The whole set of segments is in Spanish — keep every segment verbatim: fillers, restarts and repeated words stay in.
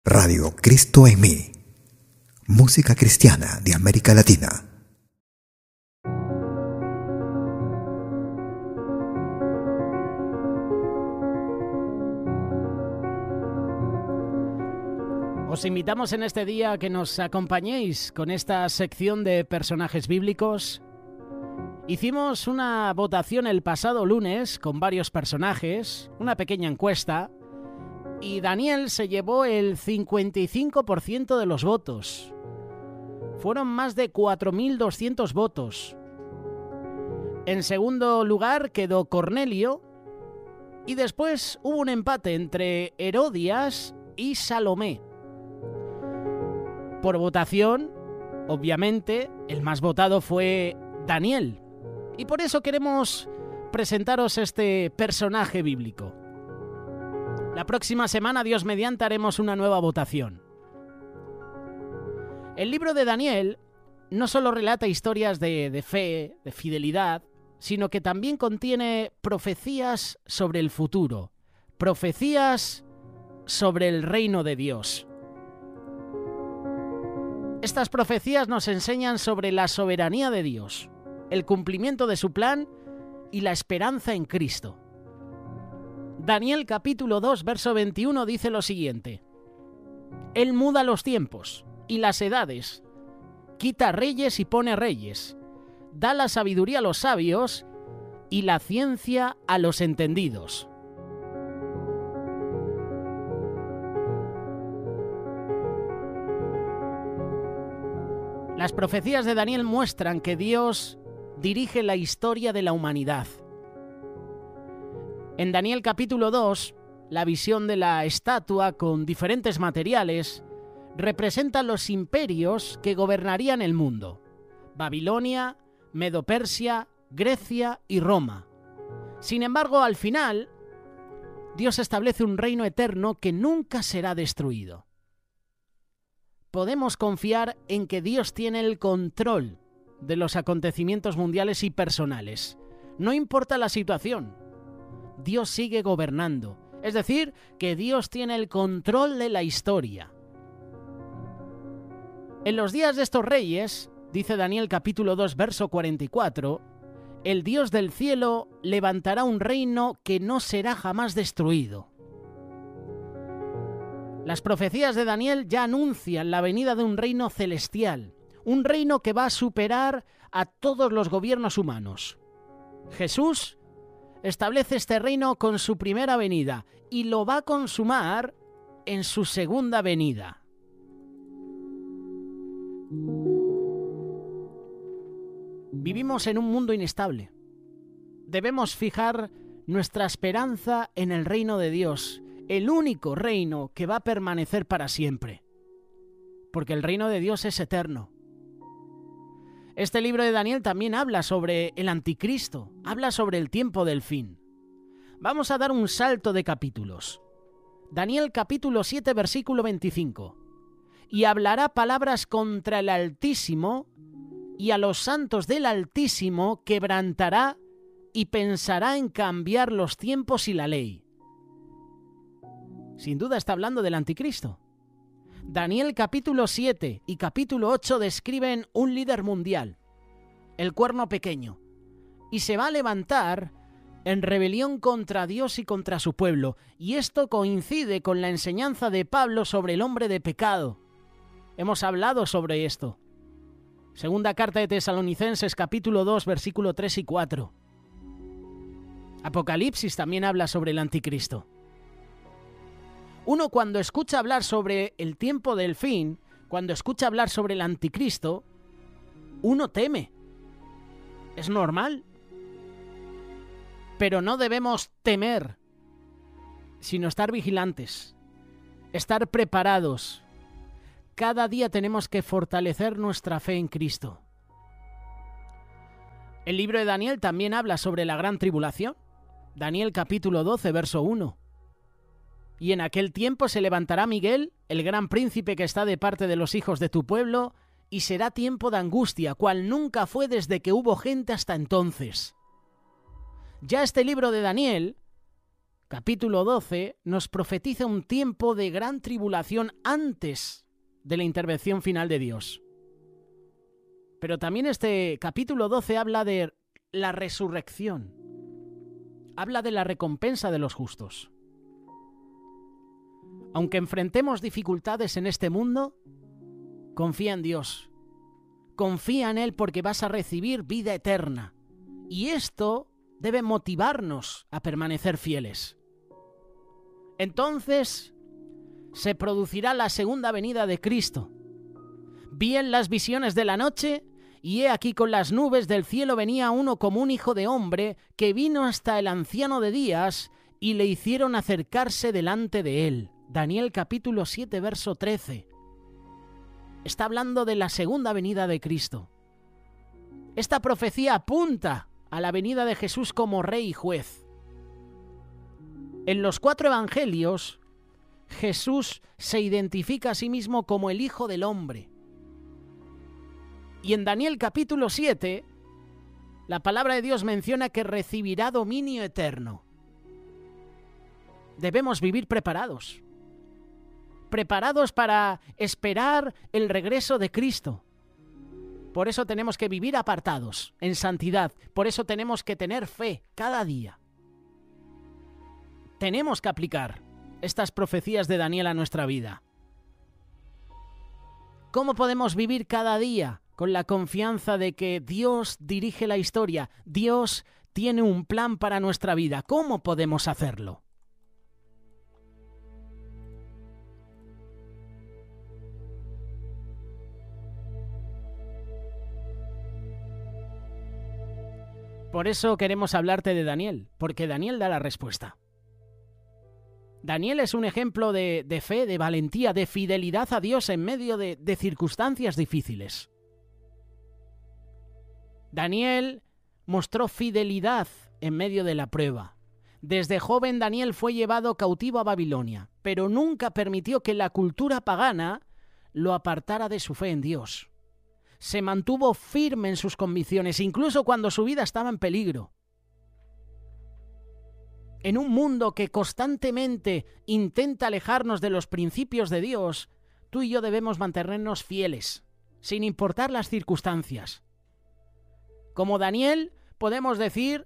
Radio Cristo en mí. Música cristiana de América Latina. Os invitamos en este día a que nos acompañéis con esta sección de personajes bíblicos. Hicimos una votación el pasado lunes con varios personajes, una pequeña encuesta, y Daniel se llevó el cincuenta y cinco por ciento de los votos. Fueron más de cuatro mil doscientos votos. En segundo lugar quedó Cornelio, y después hubo un empate entre Herodías y Salomé. Por votación, obviamente, el más votado fue Daniel. Y por eso queremos presentaros este personaje bíblico. La próxima semana, Dios mediante, haremos una nueva votación. El libro de Daniel no solo relata historias de, de fe, de fidelidad, sino que también contiene profecías sobre el futuro, profecías sobre el reino de Dios. Estas profecías nos enseñan sobre la soberanía de Dios, el cumplimiento de su plan y la esperanza en Cristo. Daniel capítulo dos, verso veintiuno dice lo siguiente: Él muda los tiempos y las edades, quita reyes y pone reyes, da la sabiduría a los sabios y la ciencia a los entendidos. Las profecías de Daniel muestran que Dios dirige la historia de la humanidad. En Daniel capítulo dos, la visión de la estatua con diferentes materiales representa los imperios que gobernarían el mundo: Babilonia, Medo-Persia, Grecia y Roma. Sin embargo, al final, Dios establece un reino eterno que nunca será destruido. Podemos confiar en que Dios tiene el control de los acontecimientos mundiales y personales. No importa la situación, Dios sigue gobernando. Es decir, que Dios tiene el control de la historia. En los días de estos reyes, dice Daniel capítulo dos, verso cuarenta y cuatro, el Dios del cielo levantará un reino que no será jamás destruido. Las profecías de Daniel ya anuncian la venida de un reino celestial, un reino que va a superar a todos los gobiernos humanos. Jesús establece este reino con su primera venida y lo va a consumar en su segunda venida. Vivimos en un mundo inestable. Debemos fijar nuestra esperanza en el reino de Dios, el único reino que va a permanecer para siempre, porque el reino de Dios es eterno. Este libro de Daniel también habla sobre el anticristo, habla sobre el tiempo del fin. Vamos a dar un salto de capítulos. Daniel capítulo siete, versículo veinticinco. Y hablará palabras contra el Altísimo, y a los santos del Altísimo quebrantará y pensará en cambiar los tiempos y la ley. Sin duda está hablando del anticristo. Daniel capítulo siete y capítulo ocho describen un líder mundial, el cuerno pequeño, y se va a levantar en rebelión contra Dios y contra su pueblo, y esto coincide con la enseñanza de Pablo sobre el hombre de pecado. Hemos hablado sobre esto. Segunda carta de Tesalonicenses capítulo dos, versículo tres y cuatro. Apocalipsis también habla sobre el anticristo. Uno, cuando escucha hablar sobre el tiempo del fin, cuando escucha hablar sobre el anticristo, uno teme. Es normal. Pero no debemos temer, sino estar vigilantes, estar preparados. Cada día tenemos que fortalecer nuestra fe en Cristo. El libro de Daniel también habla sobre la gran tribulación. Daniel capítulo doce, verso uno. Y en aquel tiempo se levantará Miguel, el gran príncipe que está de parte de los hijos de tu pueblo, y será tiempo de angustia, cual nunca fue desde que hubo gente hasta entonces. Ya este libro de Daniel capítulo doce, nos profetiza un tiempo de gran tribulación antes de la intervención final de Dios. Pero también este capítulo doce habla de la resurrección. Habla de la recompensa de los justos. Aunque enfrentemos dificultades en este mundo, confía en Dios. Confía en Él porque vas a recibir vida eterna. Y esto debe motivarnos a permanecer fieles. Entonces se producirá la segunda venida de Cristo. Vi en las visiones de la noche, y he aquí con las nubes del cielo venía uno como un hijo de hombre, que vino hasta el anciano de días, y le hicieron acercarse delante de él. Daniel capítulo siete, verso trece. Está hablando de la segunda venida de Cristo. Esta profecía apunta a la venida de Jesús como Rey y Juez. En los cuatro evangelios, Jesús se identifica a sí mismo como el Hijo del Hombre. Y en Daniel capítulo siete, la palabra de Dios menciona que recibirá dominio eterno. Debemos vivir preparados. Preparados para esperar el regreso de Cristo. Por eso tenemos que vivir apartados, en santidad. Por eso tenemos que tener fe cada día. Tenemos que aplicar estas profecías de Daniel a nuestra vida. ¿Cómo podemos vivir cada día con la confianza de que Dios dirige la historia? Dios tiene un plan para nuestra vida. ¿Cómo podemos hacerlo? Por eso queremos hablarte de Daniel, porque Daniel da la respuesta. Daniel es un ejemplo de, de fe, de valentía, de fidelidad a Dios en medio de, de circunstancias difíciles. Daniel mostró fidelidad en medio de la prueba. Desde joven Daniel fue llevado cautivo a Babilonia, pero nunca permitió que la cultura pagana lo apartara de su fe en Dios. Se mantuvo firme en sus convicciones, incluso cuando su vida estaba en peligro. En un mundo que constantemente intenta alejarnos de los principios de Dios, tú y yo debemos mantenernos fieles, sin importar las circunstancias. Como Daniel, podemos decir,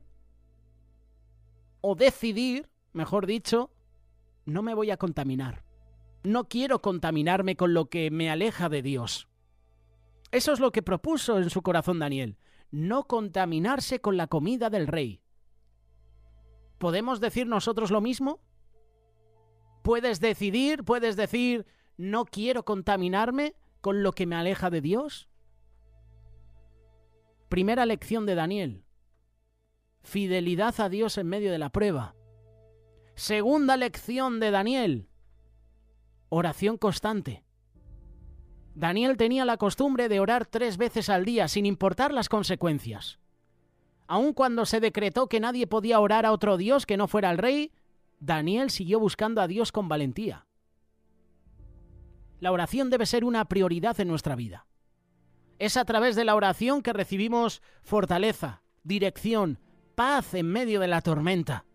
o decidir, mejor dicho, no me voy a contaminar. No quiero contaminarme con lo que me aleja de Dios. Eso es lo que propuso en su corazón Daniel, no contaminarse con la comida del rey. ¿Podemos decir nosotros lo mismo? ¿Puedes decidir, puedes decir, no quiero contaminarme con lo que me aleja de Dios? Primera lección de Daniel, fidelidad a Dios en medio de la prueba. Segunda lección de Daniel, oración constante. Daniel tenía la costumbre de orar tres veces al día, sin importar las consecuencias. Aun cuando se decretó que nadie podía orar a otro Dios que no fuera el rey, Daniel siguió buscando a Dios con valentía. La oración debe ser una prioridad en nuestra vida. Es a través de la oración que recibimos fortaleza, dirección, paz en medio de la tormenta.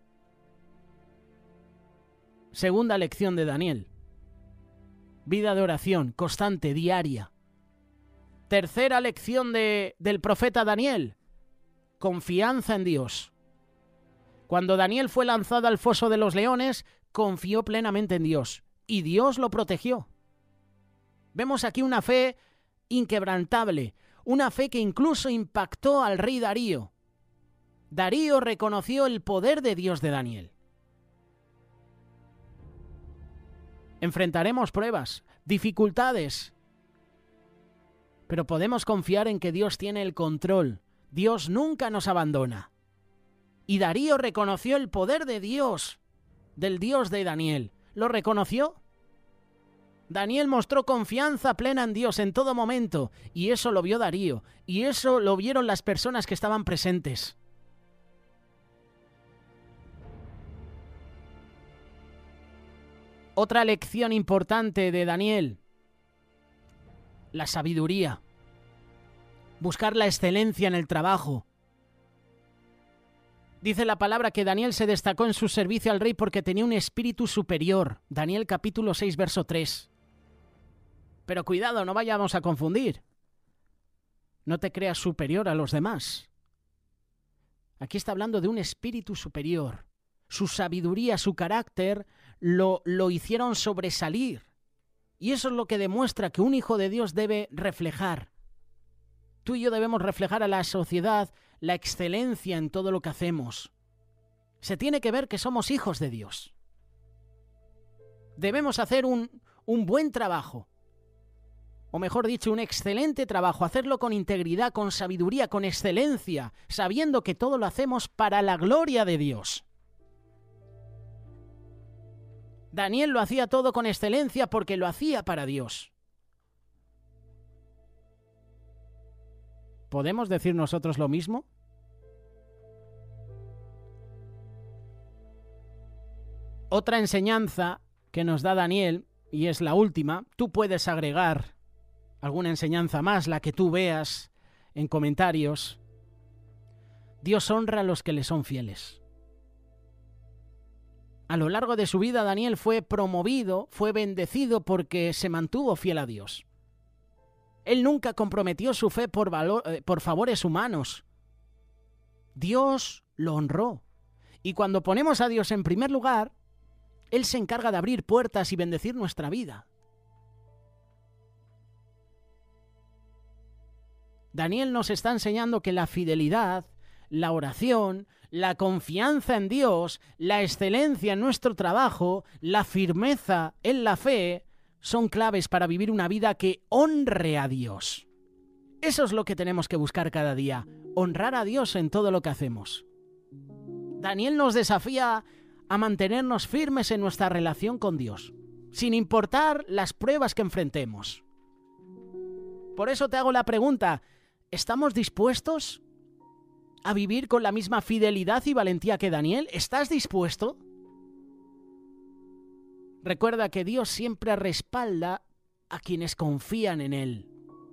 Segunda lección de Daniel. Vida de oración constante, diaria. Tercera lección de, del profeta Daniel. Confianza en Dios. Cuando Daniel fue lanzado al foso de los leones, confió plenamente en Dios y Dios lo protegió. Vemos aquí una fe inquebrantable, una fe que incluso impactó al rey Darío. Darío reconoció el poder de Dios de Daniel. Enfrentaremos pruebas, dificultades, pero podemos confiar en que Dios tiene el control. Dios nunca nos abandona. Y Darío reconoció el poder de Dios, del Dios de Daniel. ¿Lo reconoció? Daniel mostró confianza plena en Dios en todo momento, y eso lo vio Darío, y eso lo vieron las personas que estaban presentes. Otra lección importante de Daniel, la sabiduría. Buscar la excelencia en el trabajo. Dice la palabra que Daniel se destacó en su servicio al rey porque tenía un espíritu superior. Daniel capítulo seis, verso tres. Pero cuidado, no vayamos a confundir. No te creas superior a los demás. Aquí está hablando de un espíritu superior. Su sabiduría, su carácter lo, lo hicieron sobresalir. Y eso es lo que demuestra que un hijo de Dios debe reflejar. Tú y yo debemos reflejar a la sociedad la excelencia en todo lo que hacemos. Se tiene que ver que somos hijos de Dios. Debemos hacer un, un buen trabajo. O mejor dicho, un excelente trabajo. Hacerlo con integridad, con sabiduría, con excelencia, sabiendo que todo lo hacemos para la gloria de Dios. Daniel lo hacía todo con excelencia porque lo hacía para Dios. ¿Podemos decir nosotros lo mismo? Otra enseñanza que nos da Daniel, y es la última, tú puedes agregar alguna enseñanza más, la que tú veas en comentarios. Dios honra a los que le son fieles. A lo largo de su vida, Daniel fue promovido, fue bendecido porque se mantuvo fiel a Dios. Él nunca comprometió su fe por, valor, eh, por favores humanos. Dios lo honró. Y cuando ponemos a Dios en primer lugar, Él se encarga de abrir puertas y bendecir nuestra vida. Daniel nos está enseñando que la fidelidad, la oración, la confianza en Dios, la excelencia en nuestro trabajo, la firmeza en la fe, son claves para vivir una vida que honre a Dios. Eso es lo que tenemos que buscar cada día, honrar a Dios en todo lo que hacemos. Daniel nos desafía a mantenernos firmes en nuestra relación con Dios, sin importar las pruebas que enfrentemos. Por eso te hago la pregunta, ¿estamos dispuestos a vivir con la misma fidelidad y valentía que Daniel? ¿Estás dispuesto? Recuerda que Dios siempre respalda a quienes confían en Él.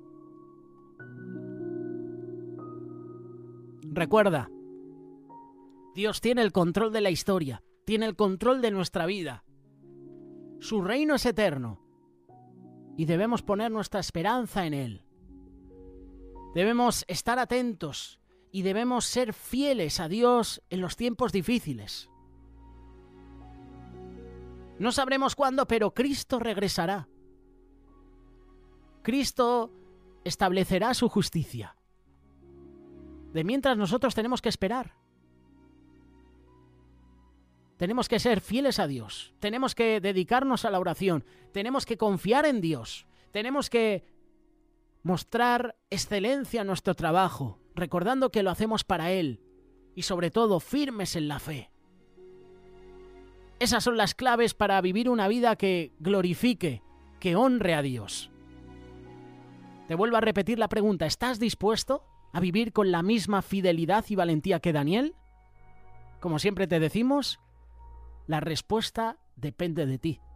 Recuerda, Dios tiene el control de la historia, tiene el control de nuestra vida. Su reino es eterno y debemos poner nuestra esperanza en Él. Debemos estar atentos y debemos ser fieles a Dios en los tiempos difíciles. No sabremos cuándo, pero Cristo regresará. Cristo establecerá su justicia. De mientras nosotros tenemos que esperar. Tenemos que ser fieles a Dios. Tenemos que dedicarnos a la oración. Tenemos que confiar en Dios. Tenemos que mostrar excelencia en nuestro trabajo, recordando que lo hacemos para Él. Y sobre todo, firmes en la fe. Esas son las claves para vivir una vida que glorifique, que honre a Dios. Te vuelvo a repetir la pregunta, ¿estás dispuesto a vivir con la misma fidelidad y valentía que Daniel? Como siempre te decimos, la respuesta depende de ti.